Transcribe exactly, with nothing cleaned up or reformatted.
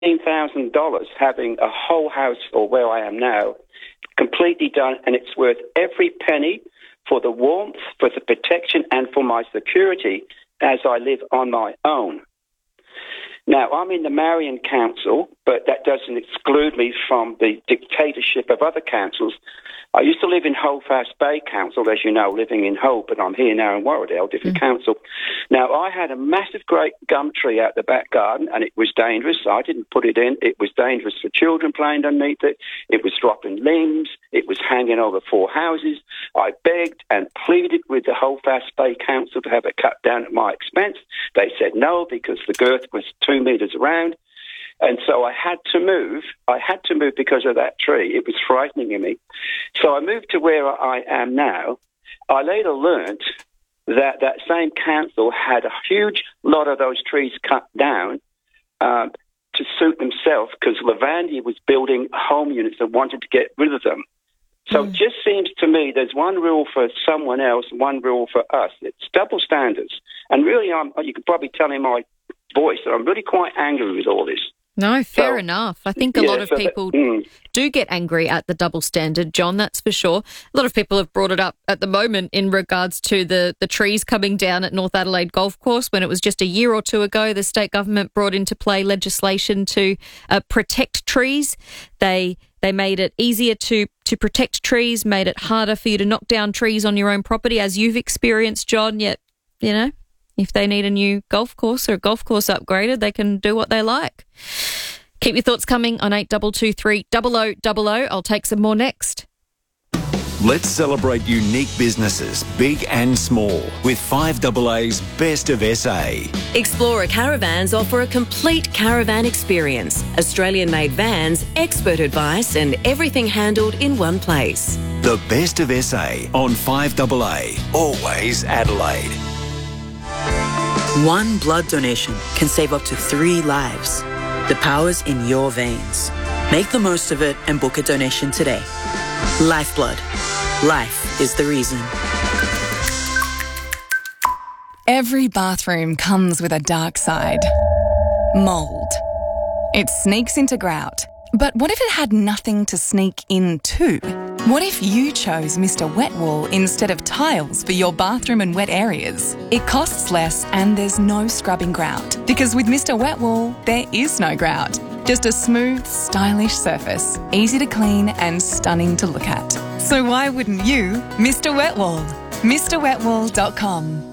fifteen thousand dollars having a whole house, or where I am now, completely done, and it's worth every penny for the warmth, for the protection, and for my security as I live on my own. Now, I'm in the Marion Council, but that doesn't exclude me from the dictatorship of other councils. I used to live in Halifax Bay Council, as you know, living in Hull, but I'm here now in Warradale, different mm. council. Now, I had a massive great gum tree out the back garden, and it was dangerous. I didn't put it in. It was dangerous for children playing underneath it. It was dropping limbs. It was hanging over four houses. I begged and pleaded with the Halifax Bay Council to have it cut down at my expense. They said no, because the girth was two metres around. And so I had to move. I had to move because of that tree. It was frightening me. So I moved to where I am now. I later learnt that that same council had a huge lot of those trees cut down um, to suit themselves, because Lavandia was building home units and wanted to get rid of them. So mm. it just seems to me there's one rule for someone else and one rule for us. It's double standards. And really, I'm, you can probably tell in my voice that I'm really quite angry with all this. No, fair so, enough. I think a yeah, lot of so people that, mm. do get angry at the double standard, John, that's for sure. A lot of people have brought it up at the moment in regards to the, the trees coming down at North Adelaide Golf Course. When it was just a year or two ago, the state government brought into play legislation to uh, protect trees. They they made it easier to, to protect trees, made it harder for you to knock down trees on your own property, as you've experienced, John, yet, you know, if they need a new golf course or a golf course upgraded, they can do what they like. Keep your thoughts coming on eight two two three, double oh double oh. I'll take some more next. Let's celebrate unique businesses, big and small, with five A A's Best of S A. Explorer Caravans offer a complete caravan experience. Australian-made vans, expert advice and everything handled in one place. The Best of S A on five A A. Always Adelaide. One blood donation can save up to three lives. The power's in your veins. Make the most of it and book a donation today. Lifeblood. Life is the reason. Every bathroom comes with a dark side. Mould. It sneaks into grout. But what if it had nothing to sneak into? What if you chose Mister Wet Wool instead of tiles for your bathroom and wet areas? It costs less and there's no scrubbing grout. Because with Mister Wet Wool, there is no grout. Just a smooth, stylish surface, easy to clean and stunning to look at. So why wouldn't you Mister Wet Wool? Mr wet wool dot com